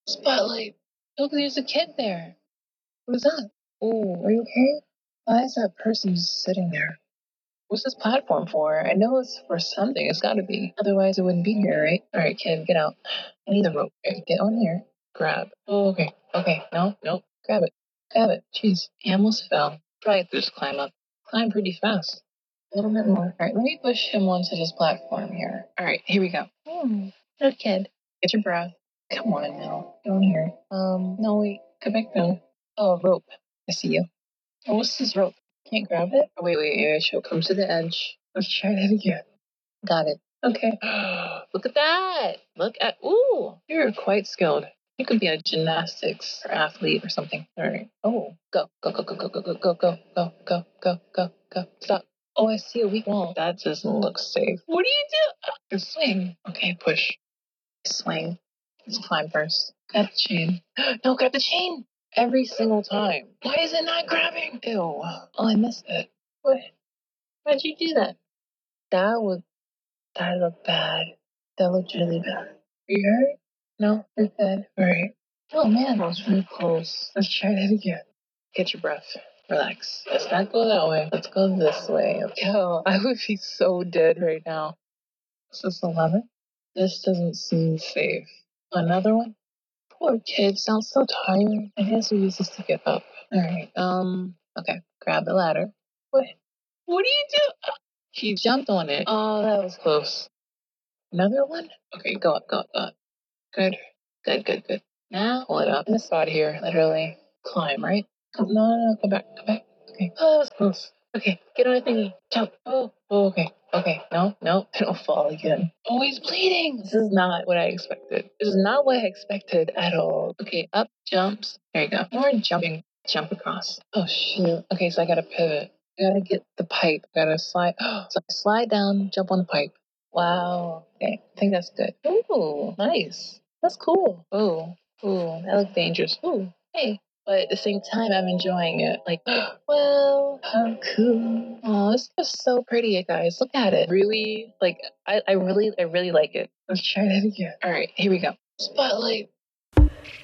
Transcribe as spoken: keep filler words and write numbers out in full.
Spotlight. Look, there's a kid there. Who's that? Oh, are you okay? Why is that person just sitting there? What's this platform for? I know it's for something. It's gotta be. Otherwise, it wouldn't be here, right? All right, kid, get out. I need the rope. Okay, get on here. Grab. Oh, okay. Okay. No, no. Grab it. Grab it. Jeez. He almost fell. Probably just climb up. Climb pretty fast. A little bit more. All right, let me push him onto this platform here. All right, here we go. Hmm. Good kid. Get your breath. Come on now. Get on here. Um, no, wait. Come back down. Oh, rope. I see you. Oh, what's this rope? Can't grab it? Oh, wait, wait, wait. She'll come to the edge. Let's try that again. Got it. Okay. Look at that. Look at, ooh, you're quite skilled. You could be a gymnastics or athlete or something. All right. Oh, go, go, go, go, go, go, go, go, go, go, go, go, go, go. Stop. Oh, I see a weak wall. That doesn't look safe. What do you do? Oh, swing. Okay, push. Swing. Let's climb first. Grab the chain. No, grab the chain. Every single time. Why is it not grabbing? Ew. Oh, I missed it. What? Why'd you do that? That would, that looked bad. That looked really bad. Are you hurt? No, you're good. All right. Oh man, that was really close. Let's try that again. Get your breath. Relax. Let's not go that way. Let's go this way. Yo, I would be so dead right now. Is this eleven? This doesn't seem safe. Another one? Poor kid, sounds so tired. I guess we use this to get up. Alright, um, okay. Grab the ladder. What? What do you do? He jumped on it. Oh, that was close. Another one? Okay, go up, go up, go up. Good. Good, good, good. Now, pull it up in the spot here, literally. Climb, right? Come, no, no, no, come back, come back. Okay. Oh, that was close. Okay, get on a thingy. Jump. Oh, oh, okay. Okay, no, no, don't fall again. Oh, he's bleeding. This is not what I expected. This is not what I expected at all. Okay, up, jumps. There you go. More jumping. Jump across. Oh, shoot. Okay, so I gotta pivot. I gotta get the pipe. I gotta slide. So I slide down, jump on the pipe. Wow. Okay, I think that's good. Ooh, nice. That's cool. Ooh, ooh, that looks dangerous. Ooh, hey. But at the same time, I'm enjoying it. Like, well, how cool. Oh, this is so pretty, you guys. Look at it. Really, like, I, I really, I really like it. Let's try that again. All right, here we go. Spotlight.